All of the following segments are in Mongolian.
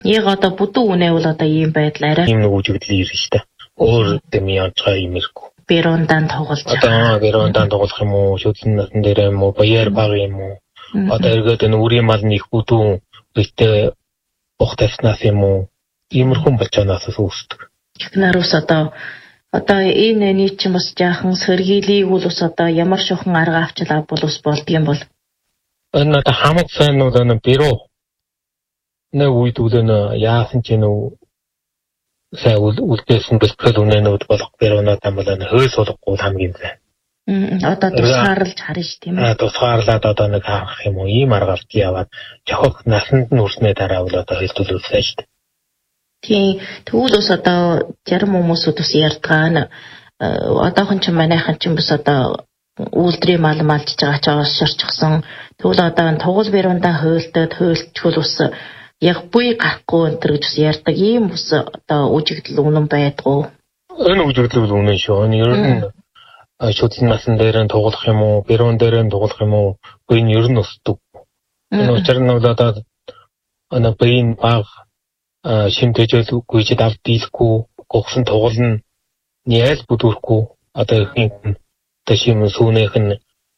Яг одоо бүдүүн үнэ бол одоо ийм байдлаараа ийм нэг үжигдэл ирж штэ. Өөр дэми онцгой юм иргүй. Берондан тоглож байгаа. Одоо берондан тоглох юм уу? Шүтлэн натан дээр юм уу? Баяр баг юм уу? Одоо эргээд энэ үрийн мал нь их бүдүүн үедээ ухтаснаас юм уу? Иймэрхүү болчоноос үүсдэг. Ихнэрус одоо энэ нийт ч бас жаахан сэргийлийг бол ус одоо ямар шухан арга авчлаа бол ус болдгийм бол. Энэ одоо хамаг сайн уу энэ бирөө. Нэг үед үлэн яасан ч нөө сая үлдээсэн бэлтгэл үнэнүүд болох бирөөнөө тамлаа хөөс болохгүй хамгийн сайн. Одоо тусгаарлаж харна ш тийм ээ. Тусгаарлаад одоо нэг харах юм уу? Ийм арга авч яваад жохох насанд нь хүрснээ дараа бол одоо хэлтүүлүүлсэн ш. Тийм тэгвэл ус одоо зарим хүмүүсүүд ус ярьдгаа одоохон ч манайхан ч бас одоо үйлдвэрийн мал малж байгаа ч шорчсон. Тэгвэл одоо тугал бируундаа хөөлтчихвэл ус яг буй гарахгүй энэ гэж ярьдаг ийм ус одоо үжигдэл үнэн байдгүй. Энэ үжигдэл үнэн шүү. Энэ ер нь шүтлэн насан дээр нь тугалах юм уу, бирүүн дээр нь тугалах юм уу, буй нь ер нь өсдөг. Энэ учраас нь одоо ана буйн баг шимтэжэл гүйж давд дийлэхгүй, гогсон тугална, ял бүдүүрхгүй. Одоо ихэнх ташим сүүнийх нь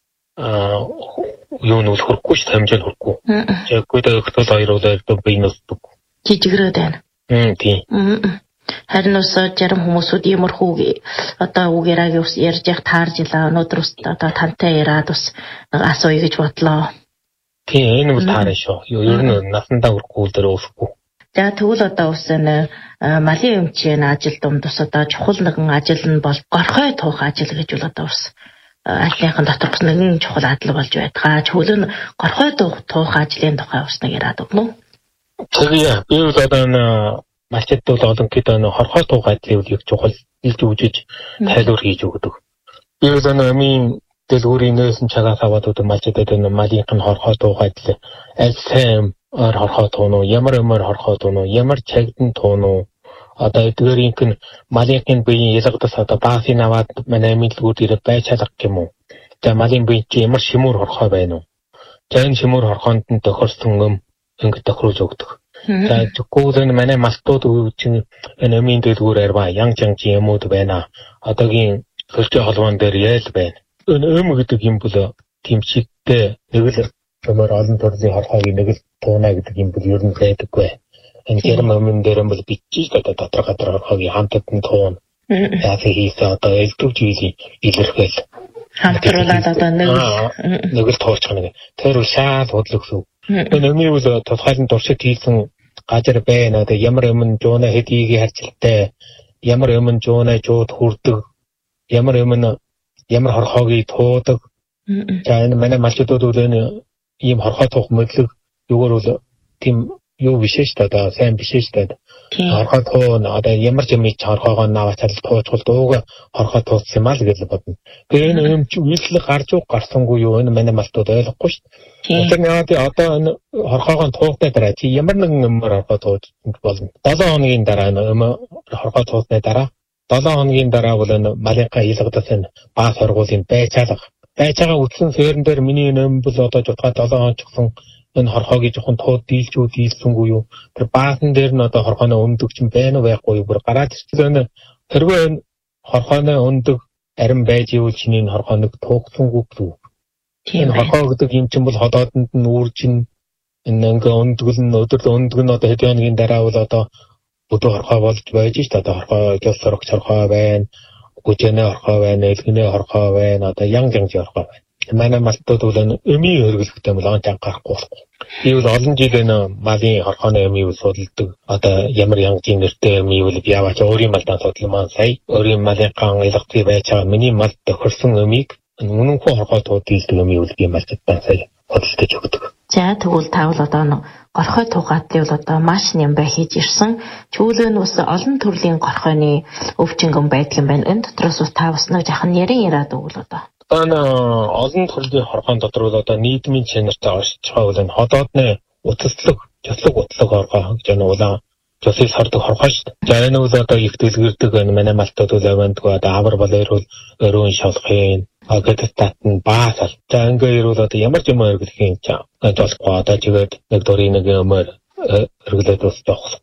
юу нь хөрөхгүй ш хамжаал хөрөхгүй. Жаггүй дэ ихтэл хоёроо одоо буйн өсдөг. Жижигрээд байна. Тийм. Харин ус зарим хүмүүсүүд иймэрхүү одоо үгээрээ ус ярьж явах тааржлаа. Өнөөдөр ус одоо тантай яриад ус асууя гэж бодлоо. Тийм энэ бол таарна шүү. Ер нь насандаа хүрхгүй дээр өсөхгүй. За тэгвэл одоо ус энэ малын өмчийн ажил дунд ус одоо чухал нэгэн ажил нь бол горхой тух ажил гэж бол одоо ус ажлынхан доторх нэгэн чухал адал болж байдгаа. Чөлөө нь горхой тух ажлын тухай ус нэг яриад өгнө үү? Тэгээ би бол одоо малчид бол олон хэд хорхой тух ажлыг их чухал илж үжиж тайлбар хийж өгдөг. Би бол амийн дэлгүүрийн нөөсөн чагаас аваад одоо малчидад малынх нь хорхой тух ажил аль сайн хорхой туунуу, ямар хорхой туунуу, ямар чагдан туунуу. Одоо эдгээрийнх нь малынхын биеийн ялгадас одоо баасын аваад манай дэлгүүр дээр байж чадах юм уу? За малын бие чи ямар шимүүр хорхой байна уу? За энэ шимүүр хорхоонд нь тохирсон ингэ тохируулж өгдөг. За зөвхөн энэ манай малтууд чинь энэ амийн дэлгүүрээр ба янг юмуд байна. Одоогийн хөлтэй холбоон дээр ял байна. Энэ гэдэг юм бол тэмчигтэй нэг л өмөр олон төрлийн хорхойг нэг л туунаа гэдэг юм бол ер нь байдаггүй. Энэ гэрм өмнө дээр бол бичиж одоо дотор хорхойг хамтад нь туун. Яг хийсэн одоо элдв жилийн илэрхэл хамтруулаад одоо нэг л туурчих нэг. Тэр шаал худлагдав. Энэ өмнө бол тодорхойлон дуршид хийсэн газар байна. Одоо ямар өмнө жууна хэдийг харцалтай, ямар өмнө жууна жууд хүрдэг, ямар хорхойг туудаг. За энэ манай малчдууд бол энэ ийм хорхой тух мэдлэг юугаар бол тийм юу биш шүү дээ. Сайн биш шүү дээ. Хорхой туун одоо ямар ч юм ич хорхойгоо наваач туучвал дууга хорхой туусан юм аа л гэж бодно. Тэгээ энэ юм чи үйлчлэг гарсангүй юу энэ манай малтууд ойлгохгүй шүү дээ. Тэгэхээр одоо энэ хорхойгоо туухтай дараа чи ямар нэгэн өмөр хорхой тууж болно. 7 хоногийн дараа хорхой туусны дараа 7 хоногийн дараа бол энэ малынхаа ялгадас энэ баас хоргуулын байцаага үтсэн сэрэн дээр миний нэм бол одоо жутгаа 7 хоног чгсэн энэ хорхойг жоохон тууд дийлсэнгүй юу. Тэр баасан дээр нь одоо хорхойно өндөг чинь байна уу байхгүй юу. Бүр гараад ирчихсэн энэ хэрвээ энэ хорхойно өндөг арин байж ивэл чиний хорхойног туухсангүй юу. Энэ хорхой гэдэг юм чинь бол ходоодонд нь үүрчин энэ ингээ өндгөл нь өндөг нь одоо хэдэн хоногийн дараа бол одоо бүдүү хорхой болж байж ш. Одоо хорхой гэл сурагч хорхой байна. Гүжэнэ хорхой байна, элгэнэ хорхой байна, одоо янг хорхой байна. Манай малтууд бол эмийн хөргөлтэй бол онц анхаарахгүй болохгүй. Би бол олон жил энэ малын хорхойны эмийг судалдаг. Одоо ямар янгийн нэртэй эмийг бол яваач өөрийн малдаа судалмаа сая. Өөрийн малынхаа ялгтыг байж байгаа миний малд тохирсон эмийг үнэнхүү хорхой тууд дийлдэг эмийг бол би малтдаа сая судалдаж өгдөг. За тэгвэл тавал одоо горхой тугаатлыг бол одоо маш нямбай хийж ирсэн. Чүүлөө нь бас олон төрлийн горхойны өвчнгөн байдаг юм байна. Энэ дотроос бас та бас нэг жахан яриад өгвөл одоо. Олон төрлийн хорхойн дотор бол одоо нийгмийн чанартай оршиж байгаа бол энэ ходоодны утаслаг, жослог утлаг хорхой гэж улаан жослыг сардаг хорхой шүү дээ. За энэ бол одоо их дэлгэрдэг манай малтууд бол авандгүй одоо авар болоор бол өрөөний шалхын агатат нь баасал. За ингээд ирвэл одоо ямар ч юм өргөлхийн жолгоо одоо тэгээд нэг дөрийн нэг өмөр эргэлээд бас жоох